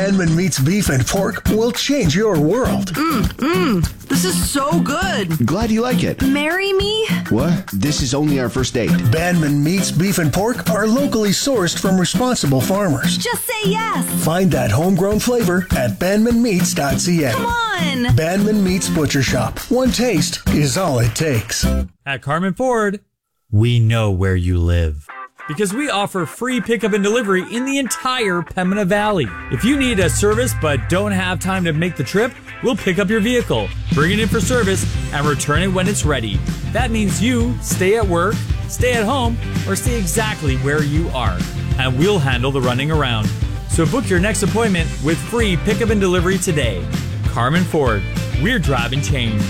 Banman Meats Beef and Pork will change your world. This is so good. Glad you like it. Marry me? What? This is only our first date. Banman Meats Beef and Pork are locally sourced from responsible farmers. Just say yes. Find that homegrown flavor at banmanmeats.ca. Come on. Banman Meats Butcher Shop. One taste is all it takes. At Carmen Ford, we know where you live. Because we offer free pickup and delivery in the entire Pembina Valley. If you need a service but don't have time to make the trip, we'll pick up your vehicle, bring it in for service, and return it when it's ready. That means you stay at work, stay at home, or stay exactly where you are. And we'll handle the running around. So book your next appointment with free pickup and delivery today. Carmen Ford, we're driving change.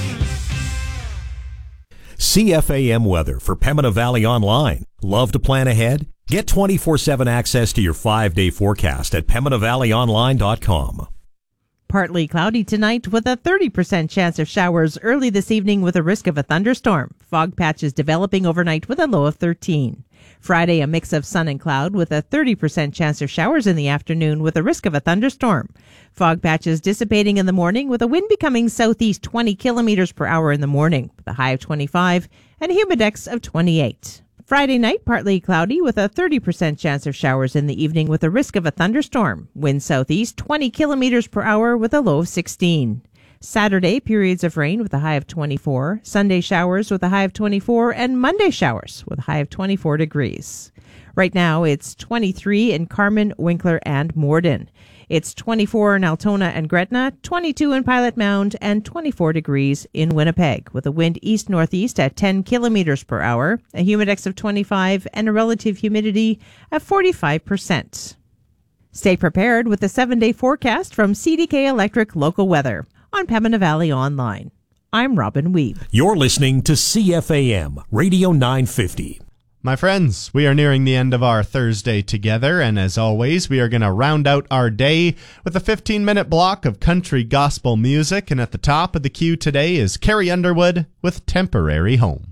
CFAM weather for Pembina Valley Online. Love to plan ahead? Get 24/7 access to your 5-day forecast at PembinaValleyOnline.com. Partly cloudy tonight with a 30% chance of showers early this evening with a risk of a thunderstorm. Fog patches developing overnight with a low of 13. Friday, a mix of sun and cloud with a 30% chance of showers in the afternoon with a risk of a thunderstorm. Fog patches dissipating in the morning with a wind becoming southeast 20 kilometers per hour in the morning with a high of 25 and a humidex of 28. Friday night, partly cloudy with a 30% chance of showers in the evening with a risk of a thunderstorm. Wind southeast 20 kilometers per hour with a low of 16. Saturday, periods of rain with a high of 24. Sunday, showers with a high of 24. And Monday, showers with a high of 24 degrees. Right now, it's 23 in Carman, Winkler, and Morden. It's 24 in Altona and Gretna, 22 in Pilot Mound, and 24 degrees in Winnipeg, with a wind east-northeast at 10 kilometers per hour, a humidex of 25, and a relative humidity of 45%. Stay prepared with the 7-day forecast from CDK Electric Local Weather on Pembina Valley Online. I'm Robin Weeb. You're listening to CFAM Radio 950. My friends, we are nearing the end of our Thursday together, and as always, we are going to round out our day with a 15-minute block of country gospel music, and at the top of the queue today is Carrie Underwood with Temporary Home.